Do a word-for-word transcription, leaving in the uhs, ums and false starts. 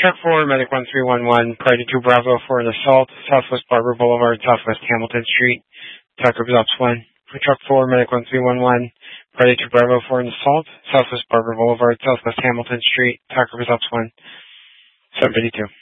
Truck four, Medic one three one one, Priority two Bravo for an assault, Southwest Barber Boulevard, Southwest Hamilton Street, Tucker Results one. For Truck four, Medic one three one one, Priority two Bravo for an assault, Southwest Barber Boulevard, Southwest Hamilton Street, Tucker Results one. seven fifty-two.